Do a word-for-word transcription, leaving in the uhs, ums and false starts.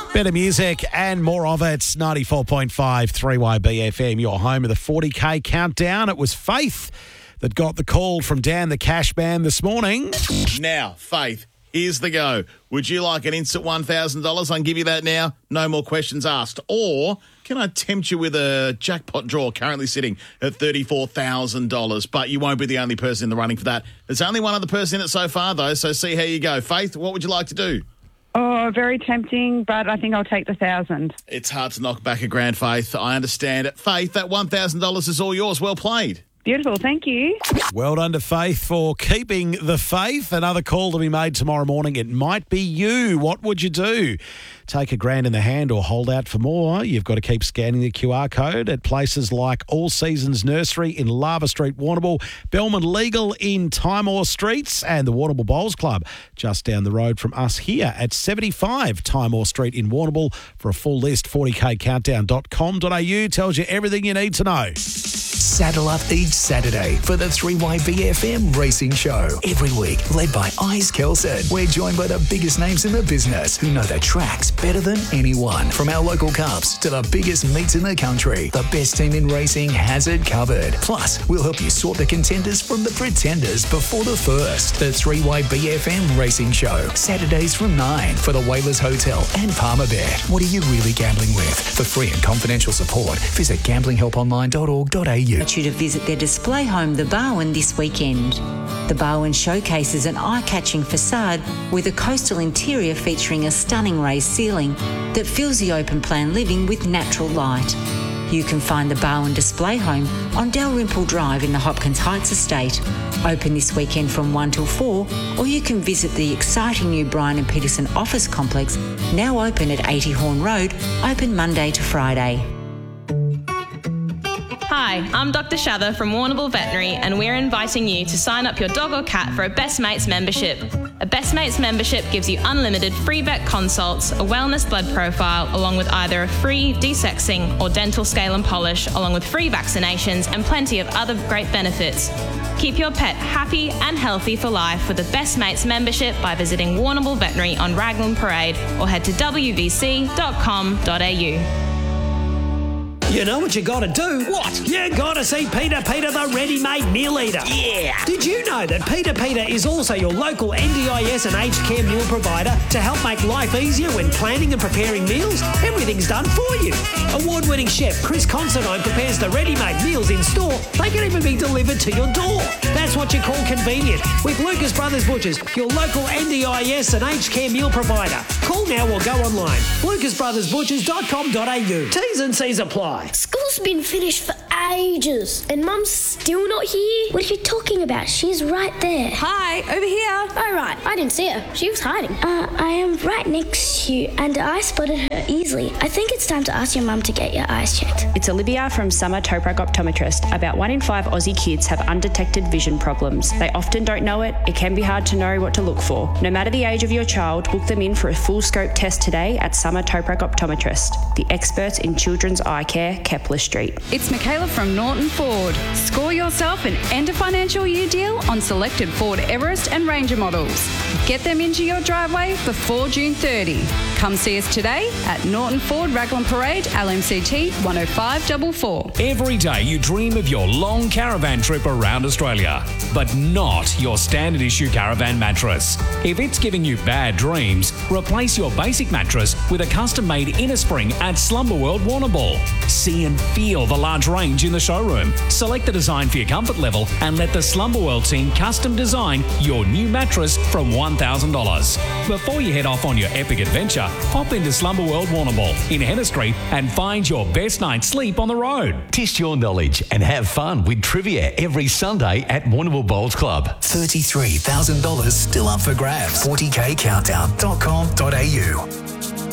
Better music and more of it. ninety-four point five three Y B F M, your home of the forty K countdown. It was Faith that got the call from Dan the Cash Man this morning. Now, Faith, here's the go. Would you like an instant one thousand dollars? I can give you that now. No more questions asked. Or can I tempt you with a jackpot draw currently sitting at thirty-four thousand dollars? But you won't be the only person in the running for that. There's only one other person in it so far, though, so see how you go. Faith, what would you like to do? Oh, very tempting, but I think I'll take the thousand. It's hard to knock back a grand, Faith. I understand it. Faith, that one thousand dollars is all yours. Well played. Beautiful, thank you. Well done to Faith for keeping the faith. Another call to be made tomorrow morning. It might be you. What would you do? Take a grand in the hand or hold out for more? You've got to keep scanning the Q R code at places like All Seasons Nursery in Lava Street, Warrnambool, Bellman Legal in Timor Streets, and the Warrnambool Bowls Club just down the road from us here at seventy-five Timor Street in Warrnambool. For a full list, forty k countdown dot com dot a u tells you everything you need to know. Saddle up each Saturday for the three Y B F M Racing Show. Every week, led by Ice Kelson. We're joined by the biggest names in the business who know the tracks better than anyone. From our local cups to the biggest meets in the country, the best team in racing has it covered. Plus, we'll help you sort the contenders from the pretenders before the first. The three Y B F M Racing Show. Saturdays from nine for the Whalers Hotel and Palmer Bet. What are you really gambling with? For free and confidential support, visit gambling help online dot org dot a u. I invite you to visit their display home, The Barwon, this weekend. The Barwon showcases an eye-catching facade with a coastal interior featuring a stunning raised ceiling that fills the open-plan living with natural light. You can find the Barwon display home on Dalrymple Drive in the Hopkins Heights estate. Open this weekend from one till four, or you can visit the exciting new Bryan and Peterson office complex, now open at eighty Horn Road, open Monday to Friday. Hi, I'm Doctor Shather from Warrnambool Veterinary, and we're inviting you to sign up your dog or cat for a Best Mates membership. A Best Mates membership gives you unlimited free vet consults, a wellness blood profile, along with either a free desexing or dental scale and polish, along with free vaccinations and plenty of other great benefits. Keep your pet happy and healthy for life with a Best Mates membership by visiting Warrnambool Veterinary on Raglan Parade or head to w v c dot com dot a u. You know what you gotta do? What? You gotta see Peter Peter, the ready-made meal eater. Yeah. Did you know that Peter Peter is also your local N D I S and aged care meal provider to help make life easier when planning and preparing meals? Everything's done for you. Award-winning chef Chris Considine prepares the ready-made meals in store. They can even be delivered to your door. That's what you call convenient. With Lucas Brothers Butchers, your local N D I S and aged care meal provider. Call now or go online. lucas brothers butchers dot com dot a u. T's and C's apply. School's been finished for ages and Mum's still not here. What are you talking about? She's right there. Hi, over here. Oh, right. I didn't see her. She was hiding. Uh, I am right next to you and I spotted her easily. I think it's time to ask your mum to get your eyes checked. It's Olivia from Summer Toprak Optometrist. About one in five Aussie kids have undetected vision problems. They often don't know it. It can be hard to know what to look for. No matter the age of your child, book them in for a full scope test today at Summer Toprak Optometrist, the experts in children's eye care, Kepler Street. It's Michaela from Norton Ford. Score yourself an end of financial year deal on selected Ford Everest and Ranger models. Get them into your driveway before June thirtieth. Come see us today at Norton Ford Raglan Parade, L M C T one oh five four four. Every day you dream of your long caravan trip around Australia, but not your standard issue caravan mattress. If it's giving you bad dreams, replace your basic mattress with a custom-made inner spring at Slumber World Warrnambool. See and feel the large range in the showroom. Select the design for your comfort level and let the Slumber World team custom design your new mattress from one thousand dollars. Before you head off on your epic adventure, pop into Slumber World Warrnambool in Henna Street and find your best night's sleep on the road. Test your knowledge and have fun with trivia every Sunday at Warrnambool Bowls Club. thirty-three thousand dollars still up for grabs. forty k countdown dot com dot a u.